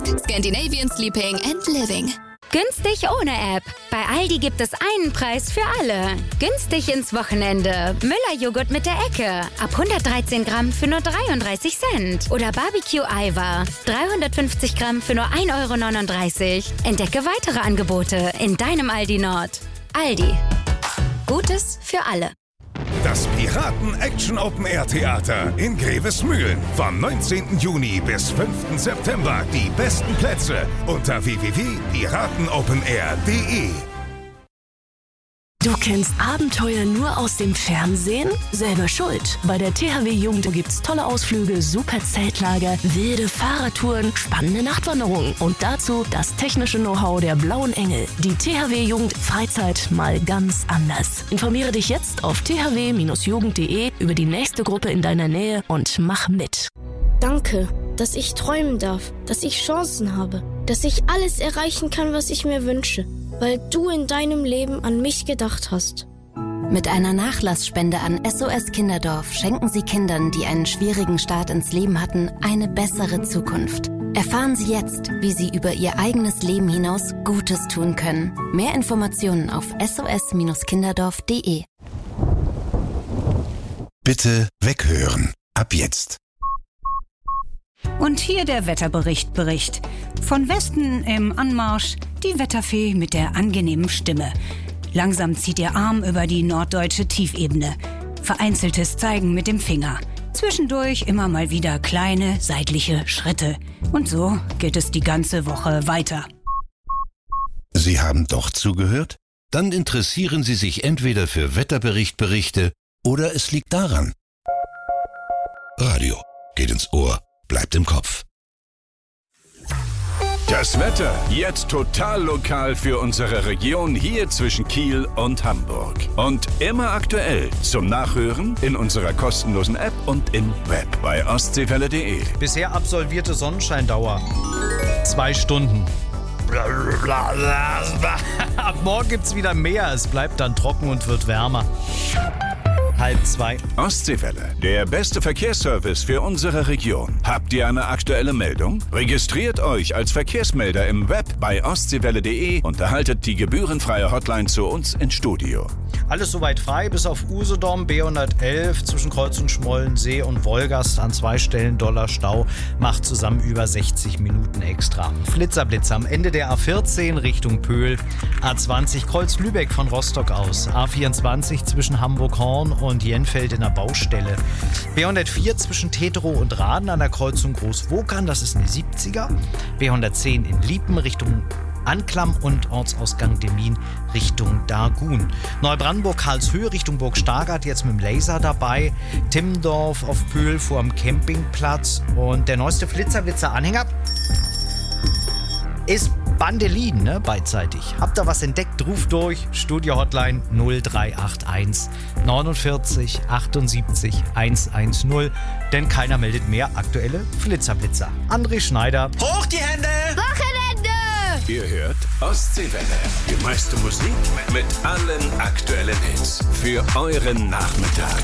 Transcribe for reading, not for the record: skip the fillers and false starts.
Scandinavian Sleeping and Living. Günstig ohne App. Bei Aldi gibt es einen Preis für alle. Günstig ins Wochenende. Müller-Joghurt mit der Ecke. Ab 113 Gramm für nur 33 Cent. Oder Barbecue-Eiweiß. 350 Gramm für nur 1,39 €. Entdecke weitere Angebote in deinem Aldi Nord. Aldi. Gutes für alle. Das Piraten-Action-Open-Air-Theater in Grevesmühlen. Vom 19. Juni bis 5. September. Die besten Plätze unter www.piratenopenair.de. Du kennst Abenteuer nur aus dem Fernsehen? Selber schuld. Bei der THW Jugend gibt's tolle Ausflüge, super Zeltlager, wilde Fahrradtouren, spannende Nachtwanderungen und dazu das technische Know-how der Blauen Engel. Die THW Jugend Freizeit mal ganz anders. Informiere dich jetzt auf thw-jugend.de über die nächste Gruppe in deiner Nähe und mach mit. Danke, dass ich träumen darf, dass ich Chancen habe, dass ich alles erreichen kann, was ich mir wünsche, weil du in deinem Leben an mich gedacht hast. Mit einer Nachlassspende an SOS Kinderdorf schenken Sie Kindern, die einen schwierigen Start ins Leben hatten, eine bessere Zukunft. Erfahren Sie jetzt, wie Sie über Ihr eigenes Leben hinaus Gutes tun können. Mehr Informationen auf sos-kinderdorf.de. Bitte weghören. Ab jetzt. Und hier der Wetterbericht. Von Westen im Anmarsch die Wetterfee mit der angenehmen Stimme. Langsam zieht ihr Arm über die norddeutsche Tiefebene. Vereinzeltes Zeigen mit dem Finger. Zwischendurch immer mal wieder kleine seitliche Schritte. Und so geht es die ganze Woche weiter. Sie haben doch zugehört? Dann interessieren Sie sich entweder für Wetterberichte oder es liegt daran. Radio geht ins Ohr, bleibt im Kopf. Das Wetter jetzt total lokal für unsere Region hier zwischen Kiel und Hamburg. Und immer aktuell zum Nachhören in unserer kostenlosen App und im Web bei ostseewelle.de. Bisher absolvierte Sonnenscheindauer 2 Stunden. Ab morgen gibt's wieder mehr. Es bleibt dann trocken und wird wärmer. 1:30. Ostseewelle, der beste Verkehrsservice für unsere Region. Habt ihr eine aktuelle Meldung? Registriert euch als Verkehrsmelder im Web bei ostseewelle.de und erhaltet die gebührenfreie Hotline zu uns ins Studio. Alles soweit frei, bis auf Usedom, B111 zwischen Kreuz und Schmollensee und Wolgast an 2 Stellen Dollarstau. Macht zusammen über 60 Minuten extra. Flitzerblitzer am Ende der A14 Richtung Pöhl. A20 Kreuz Lübeck von Rostock aus. A24 zwischen Hamburg-Horn und Jenfeld in der Baustelle. B104 zwischen Teterow und Rahden an der Kreuzung Großwokern, das ist eine 70er. B110 in Liepen Richtung Anklam und Ortsausgang Demmin Richtung Dargun. Neubrandenburg-Karlshöhe Richtung Burg Stargard jetzt mit dem Laser dabei. Timmendorf auf Pöhl vor dem Campingplatz. Und der neueste Flitzerblitzer-Anhänger ist Bandelin, ne, beidseitig. Habt ihr was entdeckt? Ruft durch. Studio-Hotline 0381 49 78 110. Denn keiner meldet mehr aktuelle Flitzerblitzer. André Schneider. Hoch die Hände! Wochenende! Ihr hört Ostseewelle. Die meiste Musik mit allen aktuellen Hits. Für euren Nachmittag.